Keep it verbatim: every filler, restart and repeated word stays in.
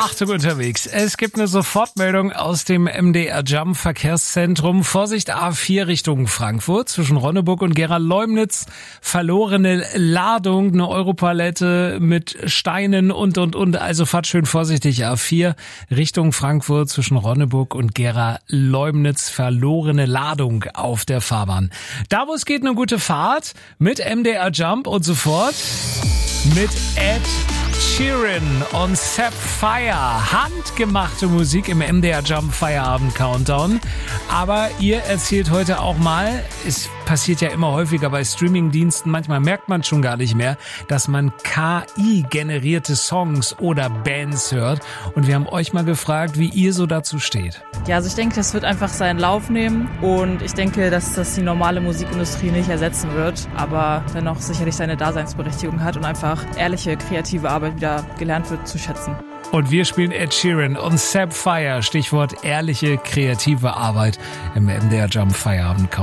Achtung unterwegs. Es gibt eine Sofortmeldung aus dem M D R Jump Verkehrszentrum. Vorsicht A vier Richtung Frankfurt zwischen Ronneburg und Gera-Leumnitz. Verlorene Ladung, eine Europalette mit Steinen und, und, und. Also fahrt schön vorsichtig A vier Richtung Frankfurt zwischen Ronneburg und Gera-Leumnitz. Verlorene Ladung auf der Fahrbahn. Da, wo es geht, eine gute Fahrt mit M D R Jump und sofort mit Ed Sheeran und Sapphire. Handgemachte Musik im M D R Jump Feierabend Countdown. Aber ihr erzählt heute auch mal, es passiert ja immer häufiger bei Streamingdiensten, manchmal merkt man schon gar nicht mehr, dass man K I-generierte Songs oder Bands hört. Und wir haben euch mal gefragt, wie ihr so dazu steht. Ja, also ich denke, das wird einfach seinen Lauf nehmen und ich denke, dass das die normale Musikindustrie nicht ersetzen wird, aber dennoch sicherlich seine Daseinsberechtigung hat und einfach ehrliche, kreative Arbeit wieder gelernt wird zu schätzen. Und wir spielen Ed Sheeran und Sapphire, Stichwort ehrliche, kreative Arbeit im M D R Jump Feierabend.